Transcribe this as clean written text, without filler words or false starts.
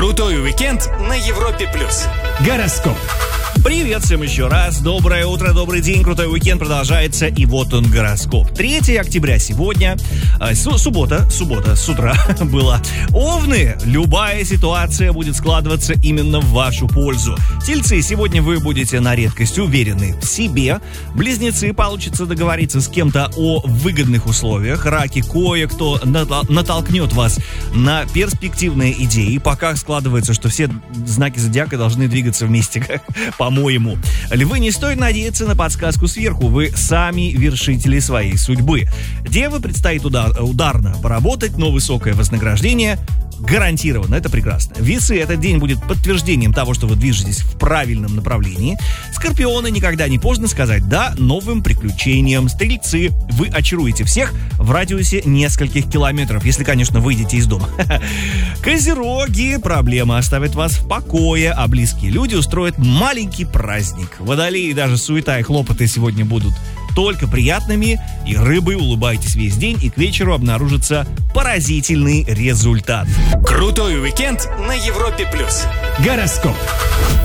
Крутой уикенд на Европе+. Гороскоп. Привет всем еще раз. Доброе утро, добрый день. Крутой уикенд продолжается. И вот он, гороскоп. 3 октября сегодня. Суббота с утра была. Овны. Любая ситуация будет складываться именно в вашу пользу. Тельцы. Сегодня вы будете на редкость уверены в себе. Близнецы. Получится договориться с кем-то о выгодных условиях. Раки. Кое-кто натолкнет вас на перспективные идеи. Пока складывается, что все знаки зодиака должны двигаться вместе, по-моему. Львы, не стоит надеяться на подсказку сверху. Вы сами вершители своей судьбы. Девы, предстоит ударно поработать, но высокое вознаграждение гарантировано. Это прекрасно. Весы, этот день будет подтверждением того, что вы движетесь в правильном направлении. Скорпионы, никогда не поздно сказать «да» новым приключениям. Стрельцы, вы очаруете всех в радиусе нескольких километров, если, конечно, выйдете из дома. Козероги, проблема оставит вас в покое, а близкие люди устроят маленький праздник. Водолеи, даже суета и хлопоты сегодня будут только приятными, и рыбы, улыбайтесь весь день, и к вечеру обнаружится поразительный результат. Крутой уикенд на Европе+. Гороскоп.